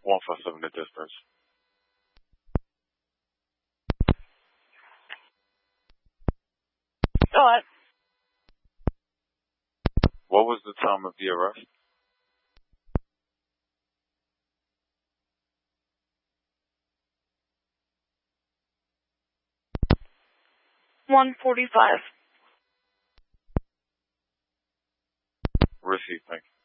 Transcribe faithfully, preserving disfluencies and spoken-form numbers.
one five seven to dispatch. Go ahead. What was the time of the arrest? one forty-five. Received, thank you.